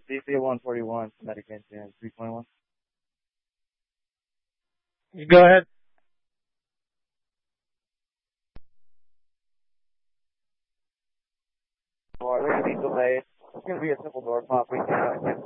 DC 141, Medicaid, 321. You go ahead. Well, there's a delay. It's going to be a simple door pop. We can